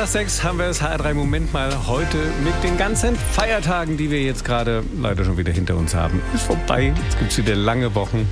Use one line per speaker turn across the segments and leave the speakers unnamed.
nach 6 haben wir das HR3 Moment mal heute mit den ganzen Feiertagen, die wir jetzt gerade leider schon wieder hinter uns haben. Ist vorbei, jetzt gibt es wieder lange Wochen.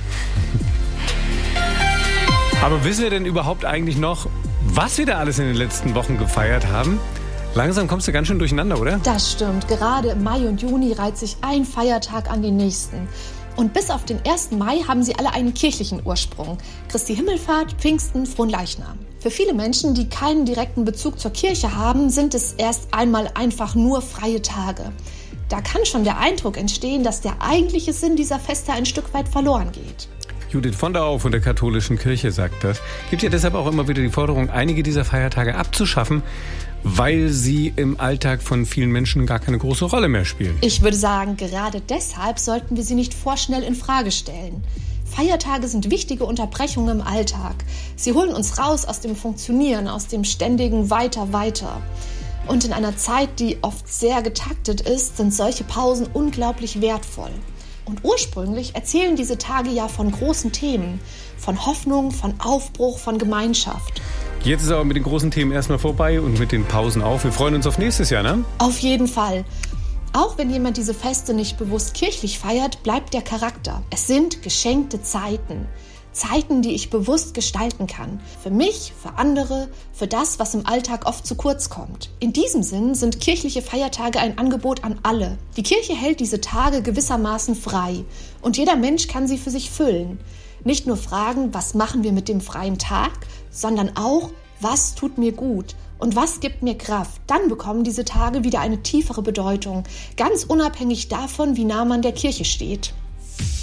Aber wissen wir denn überhaupt eigentlich noch, was wir da alles in den letzten Wochen gefeiert haben? Langsam kommst du ganz schön durcheinander, oder?
Das stimmt. Gerade im Mai und Juni reiht sich ein Feiertag an den nächsten. Und bis auf den 1. Mai haben sie alle einen kirchlichen Ursprung. Christi Himmelfahrt, Pfingsten, Fronleichnam. Für viele Menschen, die keinen direkten Bezug zur Kirche haben, sind es erst einmal einfach nur freie Tage. Da kann schon der Eindruck entstehen, dass der eigentliche Sinn dieser Feste ein Stück weit verloren geht.
Judith von der Au von der katholischen Kirche sagt das. Gibt ja deshalb auch immer wieder die Forderung, einige dieser Feiertage abzuschaffen, weil sie im Alltag von vielen Menschen gar keine große Rolle mehr spielen.
Ich würde sagen, gerade deshalb sollten wir sie nicht vorschnell in Frage stellen. Feiertage sind wichtige Unterbrechungen im Alltag. Sie holen uns raus aus dem Funktionieren, aus dem ständigen Weiter. Und in einer Zeit, die oft sehr getaktet ist, sind solche Pausen unglaublich wertvoll. Und ursprünglich erzählen diese Tage ja von großen Themen, von Hoffnung, von Aufbruch, von Gemeinschaft.
Jetzt ist aber mit den großen Themen erstmal vorbei und mit den Pausen auch. Wir freuen uns auf nächstes Jahr, ne?
Auf jeden Fall. Auch wenn jemand diese Feste nicht bewusst kirchlich feiert, bleibt der Charakter. Es sind geschenkte Zeiten. Zeiten, die ich bewusst gestalten kann. Für mich, für andere, für das, was im Alltag oft zu kurz kommt. In diesem Sinn sind kirchliche Feiertage ein Angebot an alle. Die Kirche hält diese Tage gewissermaßen frei und jeder Mensch kann sie für sich füllen. Nicht nur fragen, was machen wir mit dem freien Tag, sondern auch, was tut mir gut und was gibt mir Kraft. Dann bekommen diese Tage wieder eine tiefere Bedeutung, ganz unabhängig davon, wie nah man der Kirche steht.